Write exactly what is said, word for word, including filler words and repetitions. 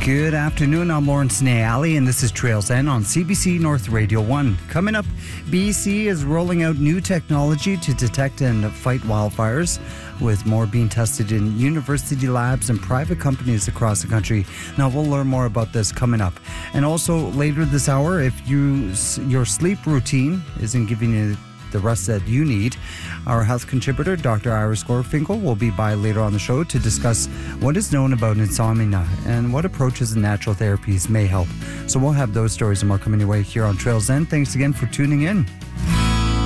Good afternoon, I'm Lawrence Nayali, and this is Trails End on C B C North Radio one. Coming up, B C is rolling out new technology to detect and fight wildfires, with more being tested in university labs and private companies across the country. Now, we'll learn more about this coming up. And also, later this hour, if you your sleep routine isn't giving you the rest that you need, our health contributor, Doctor Iris Gorfinkel, will be by later on the show to discuss what is known about insomnia and what approaches and natural therapies may help. So we'll have those stories and more coming your way here on Trails End. Thanks again for tuning in.